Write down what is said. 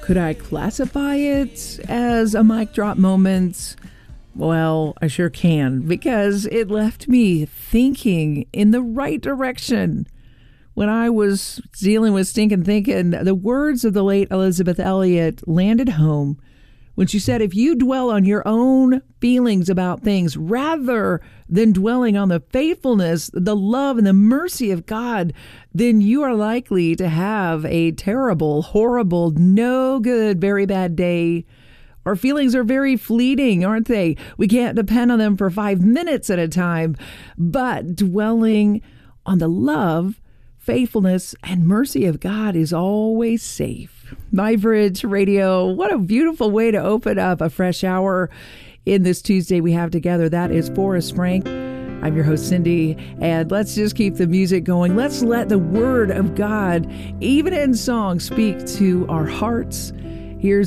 Could I classify it as a mic drop moment? Well, I sure can, because it left me thinking in the right direction. When I was dealing with stinking thinking, the words of the late Elizabeth Elliot landed home when she said, if you dwell on your own feelings about things rather than dwelling on the faithfulness, the love, and the mercy of God, then you are likely to have a terrible, horrible, no good, very bad day. Our feelings are very fleeting, aren't they? We can't depend on them for 5 minutes at a time. But dwelling on the love, faithfulness, and mercy of God is always safe. My Bridge Radio, what a beautiful way to open up a fresh hour in this Tuesday we have together. That is Forrest Frank. I'm your host, Cindy, and let's just keep the music going. Let's let the Word of God, even in song, speak to our hearts. Here's